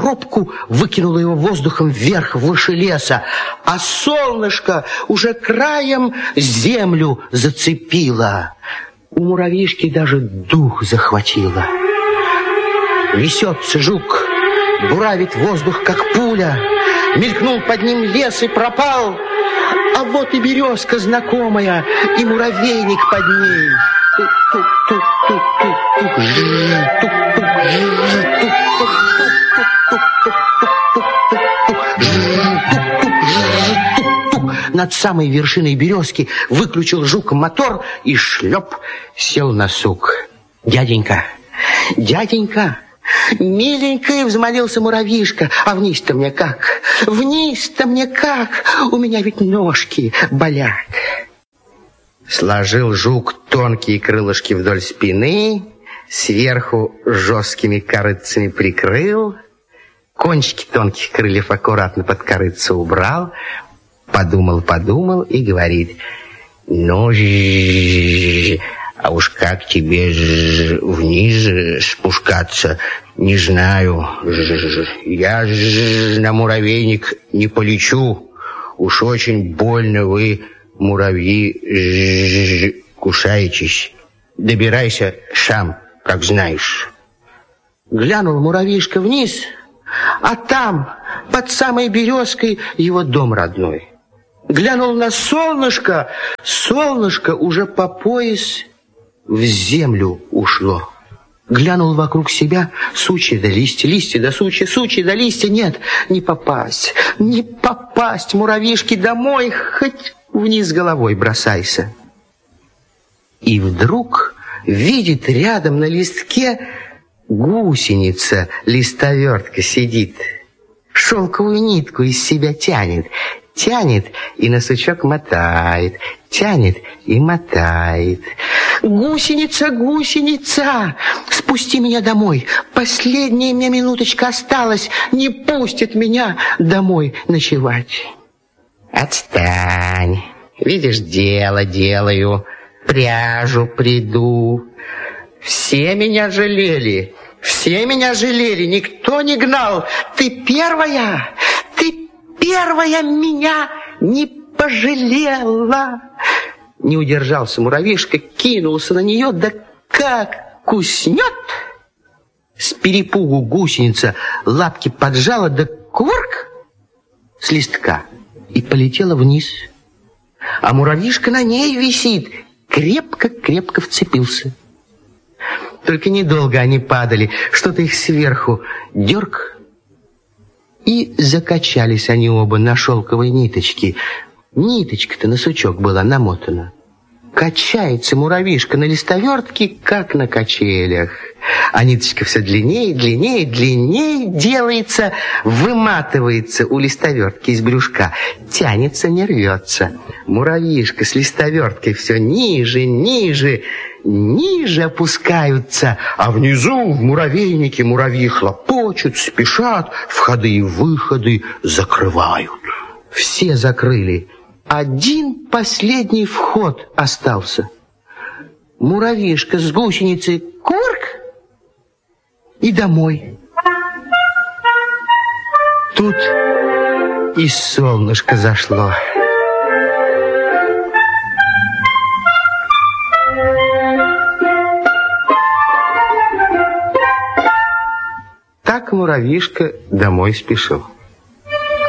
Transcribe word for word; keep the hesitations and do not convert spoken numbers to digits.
пробку, выкинуло его воздухом вверх, выше леса, а солнышко уже краем землю зацепило. У муравьишки даже дух захватило. Несется жук, буравит воздух, как пуля. Мелькнул под ним лес и пропал. А вот и березка знакомая, и муравейник под ней. Над самой вершиной березки выключил жук мотор и шлеп сел на сук. Дяденька, дяденька, миленький, взмолился муравьишка, а вниз-то мне как? Вниз-то мне как? У меня ведь ножки болят. Сложил жук тонкие крылышки вдоль спины, сверху жесткими корытцами прикрыл, кончики тонких крыльев аккуратно под корытце убрал, подумал, подумал и говорит: ну, а уж как тебе вниз спускаться, не знаю. Я на муравейник не полечу. Уж очень больно вы, муравьи, кусаетесь. Добирайся сам, как знаешь. Глянул муравьишка вниз, а там, под самой березкой, его дом родной. Глянул на солнышко, солнышко уже по пояс в землю ушло. Глянул вокруг себя, сучья да листья, листья да сучья, сучья да листья. Нет, не попасть, не попасть, муравьишки, домой, хоть вниз головой бросайся. И вдруг видит рядом на листке гусеница, листовертка сидит, шелковую нитку из себя тянет. Тянет и на сучок мотает, тянет и мотает. Гусеница, гусеница, спусти меня домой. Последняя мне минуточка осталась, не пустит меня домой ночевать. Отстань, видишь, дело делаю, пряжу приду. Все меня жалели, все меня жалели, никто не гнал. Ты первая, ты первая меня не пожалела. Не удержался муравьишка, кинулся на нее, да как куснет. С перепугу гусеница лапки поджала, да кувырк с листка и полетела вниз. А муравьишка на ней висит, крепко-крепко вцепился. Только недолго они падали, что-то их сверху дерг, и закачались они оба на шелковой ниточке. Ниточка-то на сучок была намотана. Качается муравьишка на листовертке, как на качелях. А ниточка все длиннее, длиннее, длиннее делается, выматывается у листовертки из брюшка, тянется, не рвется. Муравьишка с листоверткой все ниже, ниже, ниже опускаются, а внизу в муравейнике муравьи хлопочут, спешат, входы и выходы закрывают. Все закрыли. Один последний вход остался. Муравьишка с гусеницей курк и домой. Тут и солнышко зашло. Так муравьишка домой спешил.